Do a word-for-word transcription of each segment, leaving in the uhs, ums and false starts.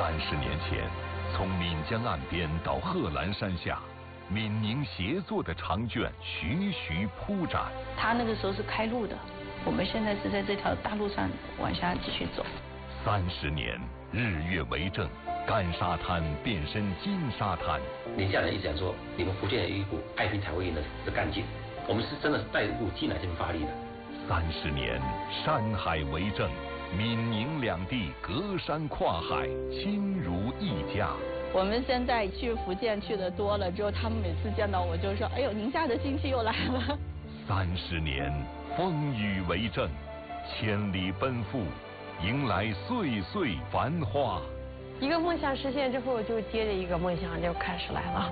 三十年前，从岷江岸边到贺兰山下，闽宁协作的长卷徐徐铺展。 他那个时候是开路的，我们现在是在这条大路上往下继续走。 三十年，日月为证，干沙滩变身金沙滩。 宁夏人一直讲说，你们福建有一股爱拼才会赢的的干劲，我们是真的是带入进来这边发力的。 三十年，山海为证。闽宁两地隔山跨海，亲如一家。 我们现在去福建去的多了之后，他们每次见到我就说：“哎呦，宁夏的亲戚又来了。” 三十年，风雨为证，千里奔赴，迎来岁岁繁花。 一个梦想实现之后，就接着一个梦想就开始来了。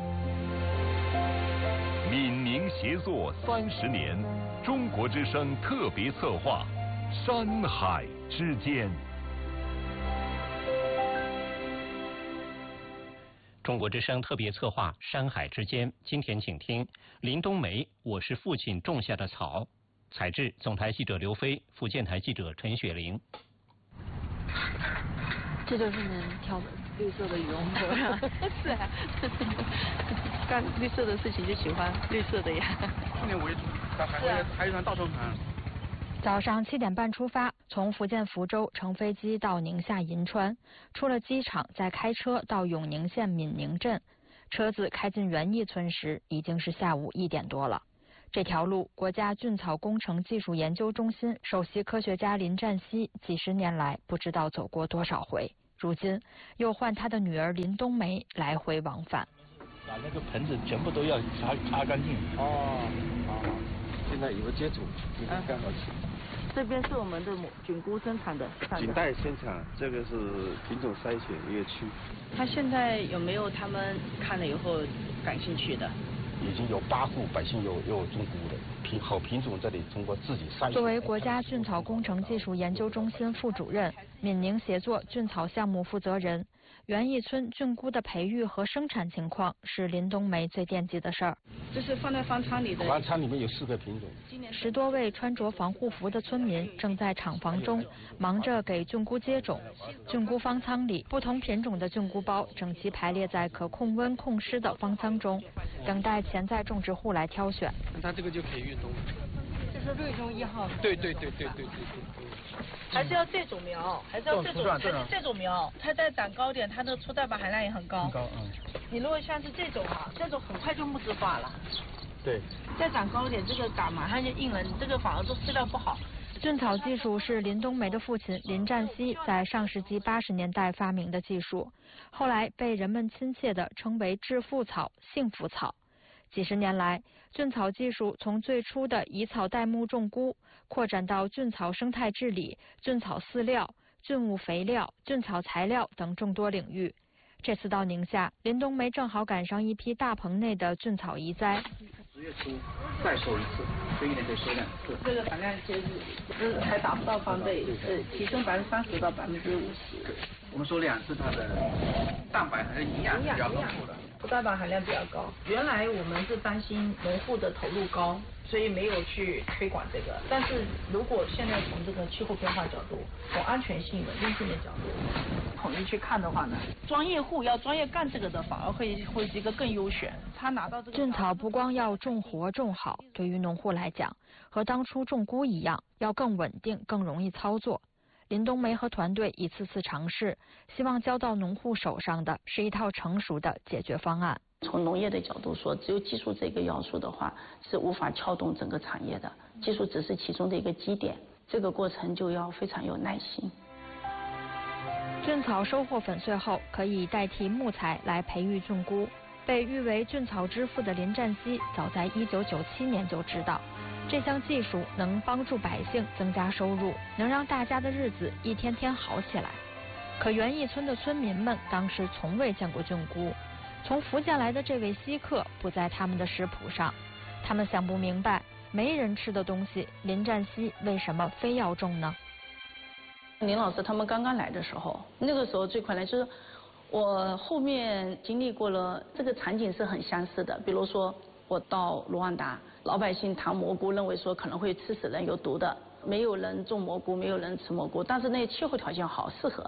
闽宁协作三十年，中国之声特别策划。山海之间， 中国之声特别策划《山海之间》，今天请听林冬梅《我是父亲种下的草》，采制总台记者刘飞，福建台记者陈雪玲。 这就是能跳绿色的羽绒服呀？ 是啊，干绿色的事情就喜欢绿色的呀。 今年为主，但还会还有一船大船船。 早上七点半出发，从福建福州乘飞机到宁夏银川，出了机场再开车到永宁县闽宁镇。车子开进园艺村时，已经是下午一点多了。这条路，国家菌草工程技术研究中心首席科学家林占西几十年来不知道走过多少回，如今又换他的女儿林冬梅来回往返。 把那个盆子全部都要擦擦干净。 哦，好，现在有个接触，已经干好起。 这边是我们的菌菇生产的， 菌带生产，这个是品种筛选一个区。 他现在有没有他们看了以后感兴趣的？ 已经有八户百姓有有种菇的品好品种，这里通过自己筛选。 作为国家菌草工程技术研究中心副主任、闽宁协作菌草项目负责人，园艺村菌菇的培育和生产情况是林冬梅最惦记的事儿。 这是放在方舱里的。 方舱里面有四个品种。 十多位穿着防护服的村民正在厂房中忙着给菌菇接种。菌菇方舱里，不同品种的菌菇包整齐排列在可控温控湿的方舱中，等待潜在种植户来挑选。 它这个就可以运动。 这是瑞中一号。 对对对对对对对。 还是要这种苗，还是要这种，还是这种苗，它再长高点，它的粗蛋白含量也很高。 很高，嗯。 你如果像是这种啊，这种很快就木质化了。 对。 再长高点，这个杆马上就硬了，你这个反而都饲料不好。 菌草技术是林冬梅的父亲林占西在上世纪八十年代发明的技术，后来被人们亲切地称为致富草、幸福草。几十年来，菌草技术从最初的以草代木种菇，扩展到菌草生态治理、菌草饲料、菌物肥料、菌草材料等众多领域。这次到宁夏，林冬梅正好赶上一批大棚内的菌草移栽。 十月初再收一次，所以呢得收两次。 这个含量其实是还达不到翻倍，是提升百分之三十到百分之五十。 我们收两次，它的蛋白和营养是比较丰富的。 不蛋白含量比较高。原来我们是担心农户的投入高，所以没有去推广这个。但是如果现在从这个气候变化角度，从安全性、稳定性的角度，统一去看的话呢，专业户要专业干这个的，反而会会是一个更优选。他拿到这个菌草不光要种活种好，对于农户来讲，和当初种菇一样，要更稳定、更容易操作。林冬梅和团队一次次尝试，希望交到农户手上的是一套成熟的解决方案。 从农业的角度说，只有技术这个要素的话，是无法撬动整个产业的。技术只是其中的一个基点，这个过程就要非常有耐心。 菌草收获粉碎后，可以代替木材来培育菌菇。被誉为菌草之父的林占西，早在一九九七年就知道。这项技术能帮助百姓增加收入，能让大家的日子一天天好起来。可园艺村的村民们当时从未见过菌菇，从福建来的这位稀客不在他们的食谱上，他们想不明白，没人吃的东西，林占西为什么非要种呢？ 林老师他们刚刚来的时候，那个时候最困难就是我后面经历过了，这个场景是很相似的。比如说我到卢旺达，老百姓谈蘑菇，认为说可能会吃死人、有毒的，没有人种蘑菇，没有人吃蘑菇，但是那气候条件好，适合。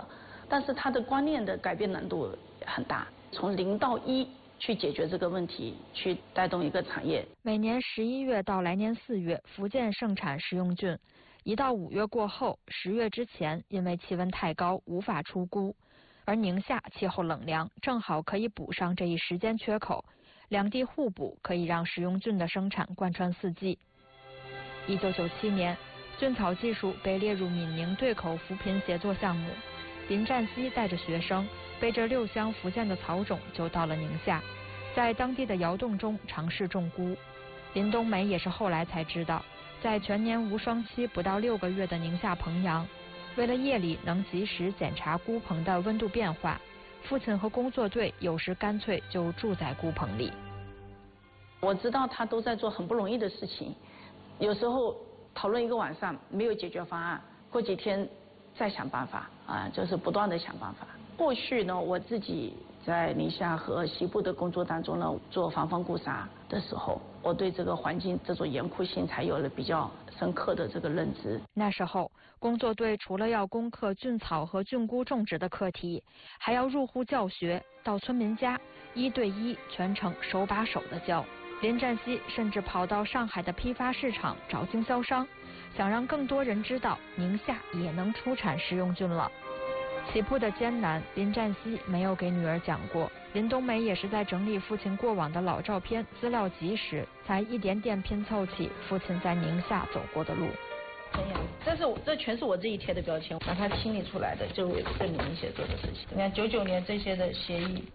但是他的观念的改变难度很大，从零到一去解决这个问题，去带动一个产业。 每年十一月到来年四月，福建盛产食用菌，一到五月过后，十月之前，因为气温太高无法出菇，而宁夏气候冷凉，正好可以补上这一时间缺口，两地互补，可以让食用菌的生产贯穿四季。一九九七年，菌草技术被列入闽宁对口扶贫协作项目。林占西带着学生，背着六箱福建的草种就到了宁夏，在当地的窑洞中尝试种菇。林冬梅也是后来才知道，在全年无霜期不到六个月的宁夏彭阳，为了夜里能及时检查菇棚的温度变化，父亲和工作队有时干脆就住在菇棚里。 我知道他都在做很不容易的事情，有时候讨论一个晚上没有解决方案，过几天再想办法啊，就是不断的想办法。后续呢，我自己在宁夏和西部的工作当中呢，做防风固沙的时候，我对这个环境这种严酷性才有了比较深刻的这个认知。 那时候，工作队除了要攻克菌草和菌菇种植的课题，还要入户教学，到村民家一对一全程手把手的教。林占西甚至跑到上海的批发市场找经销商，想让更多人知道宁夏也能出产食用菌了。起步的艰难，林占西没有给女儿讲过。林冬梅也是在整理父亲过往的老照片、资料集时，才一点点拼凑起父亲在宁夏走过的路。 这样，这是我这全是我自己贴的标签，把它清理出来的，就为证明一些做的事情。你看九九年这些的协议。